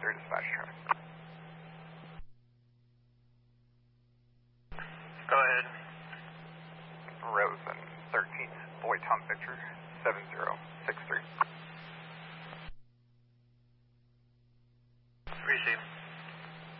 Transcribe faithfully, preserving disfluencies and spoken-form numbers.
through dispatch traffic. Go ahead. Rosen thirteen, Boy Tom Victor, seven zero six three. Receive.